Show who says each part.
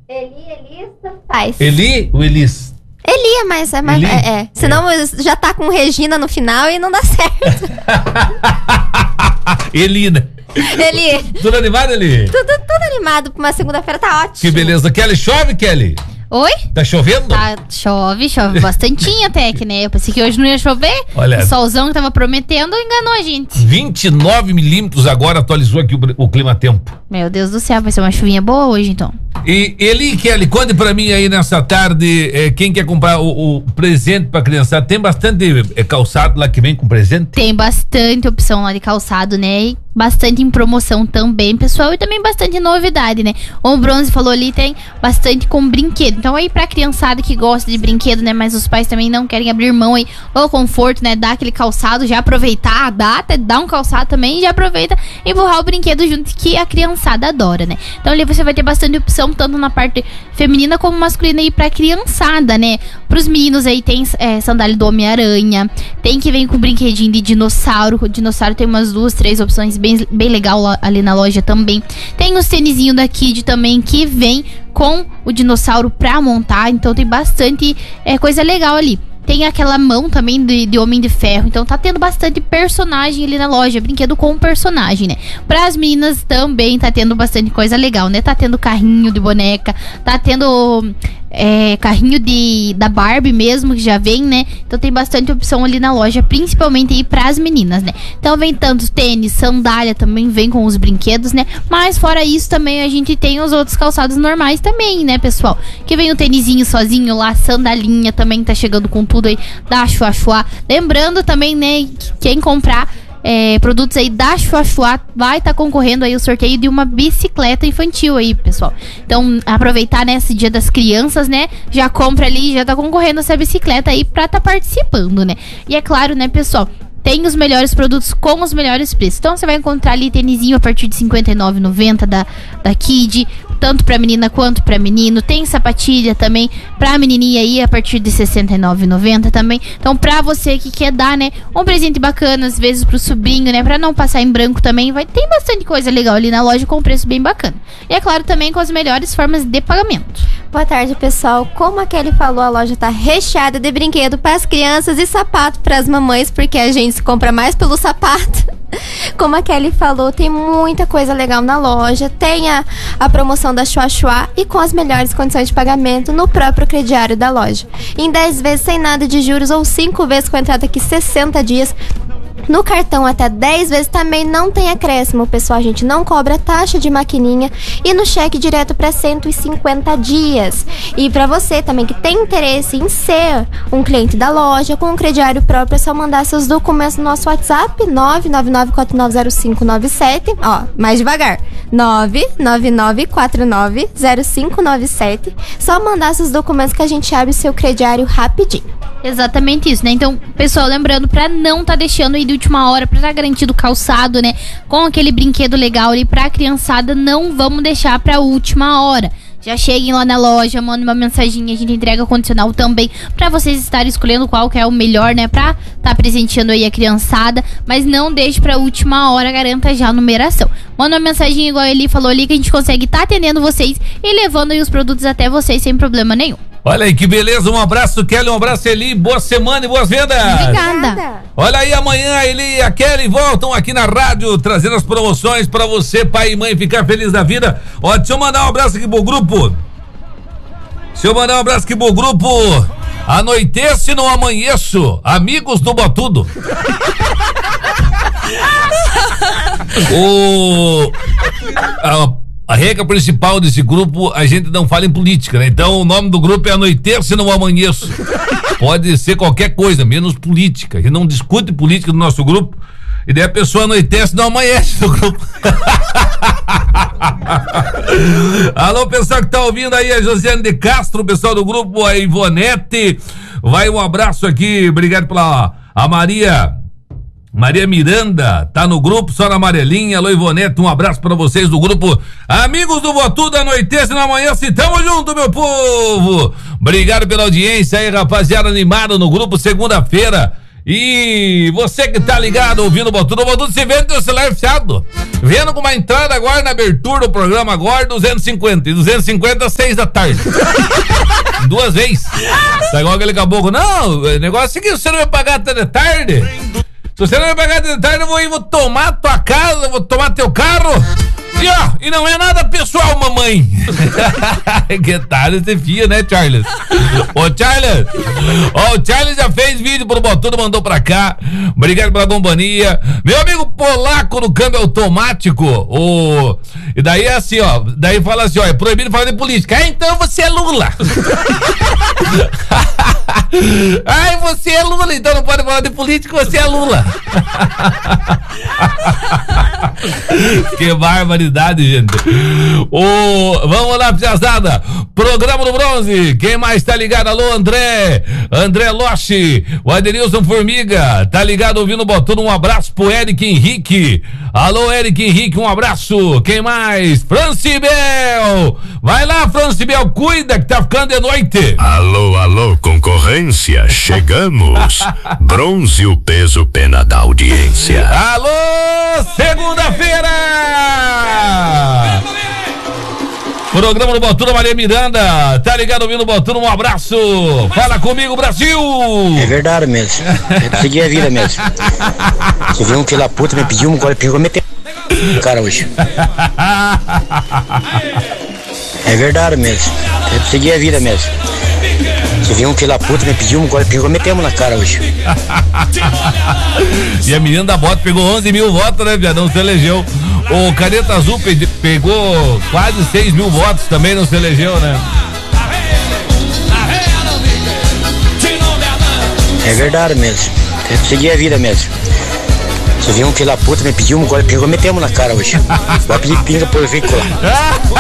Speaker 1: Eli, faz.
Speaker 2: Eli ou Elis?
Speaker 1: Eli, mas é mais. Senão já tá com Regina no final e não dá certo.
Speaker 2: Eli, né?
Speaker 1: Eli.
Speaker 2: Tudo animado, Eli?
Speaker 1: Tudo animado pra uma segunda-feira, tá ótimo.
Speaker 2: Que beleza. Kelly, chove, Kelly?
Speaker 3: Oi?
Speaker 2: Tá chovendo?
Speaker 3: Tá, chove bastantinho até que, né? Eu pensei que hoje não ia chover.
Speaker 2: Olha,
Speaker 3: o solzão que tava prometendo enganou a gente.
Speaker 2: 29 milímetros agora, atualizou aqui o clima-tempo.
Speaker 3: Meu Deus do céu, vai ser uma chuvinha boa hoje, então.
Speaker 2: E Eli, Kelly, conte pra mim aí nessa tarde, quem quer comprar o presente pra criançada, tem bastante calçado lá que vem com presente?
Speaker 3: Tem bastante opção lá de calçado, né? E bastante em promoção também, pessoal, e também bastante novidade, né? O Bronze falou ali, tem bastante com brinquedo. Então aí pra criançada que gosta de brinquedo, né? Mas os pais também não querem abrir mão aí ao conforto, né? Dar aquele calçado, já aproveitar a data, dar um calçado também e já aproveita e empurrar o brinquedo junto, que a criançada adora, né? Então ali você vai ter bastante opção, tanto na parte feminina como masculina aí pra criançada, né? Pros meninos aí tem sandália do Homem-Aranha, tem que vem com brinquedinho de dinossauro. O dinossauro tem umas 2, 3 opções bem legal ali na loja também. Tem os tênisinho da Kid também, que vem com o dinossauro pra montar. Então tem bastante coisa legal ali. Tem aquela mão também de Homem de Ferro. Então tá tendo bastante personagem ali na loja. Brinquedo com personagem, né? Pras meninas também tá tendo bastante coisa legal, né? Tá tendo carrinho de boneca. Tá tendo carrinho da Barbie mesmo, que já vem, né? Então tem bastante opção ali na loja, principalmente aí pras meninas, né? Então vem tanto tênis, sandália também vem com os brinquedos, né? Mas fora isso também a gente tem os outros calçados normais também, né, pessoal? Que vem o tênisinho sozinho lá, sandalinha também tá chegando com tudo aí da Chua Chua. Lembrando também, né, que quem comprar produtos aí da Chua Chua vai estar concorrendo aí o sorteio de uma bicicleta infantil aí, pessoal. Então, aproveitar, né, esse dia das crianças, né, já compra ali, já tá concorrendo essa bicicleta aí pra tá participando, né. E é claro, né, pessoal, tem os melhores produtos com os melhores preços. Então você vai encontrar ali tênisinho a partir de R$ 59,90 da Kid, tanto pra menina quanto pra menino. Tem sapatilha também pra menininha aí a partir de R$ 69,90 também. Então pra você que quer dar, né, um presente bacana, às vezes pro sobrinho, né, pra não passar em branco também, tem bastante coisa legal ali na loja com preço bem bacana. E é claro também com as melhores formas de pagamento.
Speaker 1: Boa tarde, pessoal. Como a Kelly falou, a loja tá recheada de brinquedo para as crianças e sapato para as mamães, porque a gente se compra mais pelo sapato. Como a Kelly falou, tem muita coisa legal na loja. Tem a promoção da Chua Chua e com as melhores condições de pagamento no próprio crediário da loja. Em 10 vezes sem nada de juros ou 5 vezes com entrada aqui 60 dias. No cartão até 10 vezes também não tem acréscimo, pessoal. A gente não cobra taxa de maquininha e no cheque direto para 150 dias. E para você também que tem interesse em ser um cliente da loja com um crediário próprio, é só mandar seus documentos no nosso WhatsApp 999490597. Ó, mais devagar. 999490597. Só mandar seus documentos que a gente abre o seu crediário rapidinho.
Speaker 3: Exatamente isso, né? Então, pessoal, lembrando pra não tá deixando aí de última hora, pra tá garantido calçado, né? Com aquele brinquedo legal ali pra criançada, não vamos deixar pra última hora. Já cheguem lá na loja, mandem uma mensaginha, a gente entrega condicional também pra vocês estarem escolhendo qual que é o melhor, né? Pra tá presenteando aí a criançada, mas não deixe pra última hora, garanta já a numeração. Manda uma mensaginha igual ele falou ali que a gente consegue tá atendendo vocês e levando aí os produtos até vocês sem problema nenhum.
Speaker 2: Olha aí que beleza, um abraço Kelly, um abraço Eli, boa semana e boas vendas.
Speaker 3: Obrigada.
Speaker 2: Olha aí, amanhã a Eli e a Kelly voltam aqui na rádio, trazendo as promoções pra você, pai e mãe, ficar feliz da vida. Ó, deixa eu mandar um abraço aqui pro grupo. Anoitece e não amanheço, amigos do Botudo. A regra principal desse grupo, a gente não fala em política, né? Então o nome do grupo é Anoiteço e não Amanheço. Pode ser qualquer coisa, menos política. A gente não discute política no nosso grupo. E daí a pessoa anoitece e não amanhece no grupo. Alô, pessoal que tá ouvindo aí, a Josiane de Castro, o pessoal do grupo, a Ivonete. Vai um abraço aqui, obrigado pela Maria Miranda, tá no grupo, só na amarelinha. Alô, Ivonete, um abraço pra vocês do grupo Amigos do Botudo, Anoitece na manhã, se tamo junto, meu povo. Obrigado pela audiência aí, rapaziada, animada no grupo, segunda-feira. E você que tá ligado ouvindo o Botudo, você vendo teu celular fechado. Vendo com uma entrada agora na abertura do programa agora, 250. E 250 às 6 da tarde. 2 vezes. Tá igual aquele caboclo. Não, o negócio é o seguinte, você não vai pagar até de tarde. Se você não vai pagar até de tarde, eu vou tomar tua casa, vou tomar teu carro. E ó, e não é nada pessoal, mamãe. Que tal esse fio, né, Charles? Ô, Charles, ó, o Charles já fez vídeo pro Botudo, mandou pra cá. Obrigado pela companhia. Meu amigo polaco no câmbio automático. E daí é assim, ó. Daí fala assim, ó, é proibido falar de política. Ah, então você é Lula. Ai, você é Lula, então não pode falar de política, você é Lula. Que barbaridade, gente. Vamos lá, piazada. Programa do Bronze. Quem mais tá ligado? Alô, André Loche, o Adenilson Formiga, tá ligado ouvindo o Botudo? Um abraço pro Eric Henrique. Alô, Eric Henrique, um abraço. Quem mais? Francibel. Vai lá, Francibel, cuida que tá ficando de noite.
Speaker 4: Alô, concorrência, chegamos. Bronze, o peso pena da audiência.
Speaker 2: Alô, segunda-feira. Programa do Botudo, Maria Miranda, tá ligado ouvindo o Botudo? Um abraço. Fala comigo, Brasil.
Speaker 5: É verdade mesmo. Eu segui a vida mesmo. Você viu um filho da puta, me pediu um golpe, eu meter cara hoje. É verdade mesmo. Eu segui a vida mesmo. Você viu um filho da puta, me pediu um golpe, eu metemos na cara hoje.
Speaker 2: E a menina da bota pegou 11 mil votos, né, viado? Não se elegeu. O Caneta Azul pegou quase 6 mil votos, também não se elegeu, né?
Speaker 5: É verdade mesmo. Eu segui a vida mesmo. Você viu um filho da puta, me pediu um golpe, eu metemos na cara hoje. Vou pedir pinga por veicular.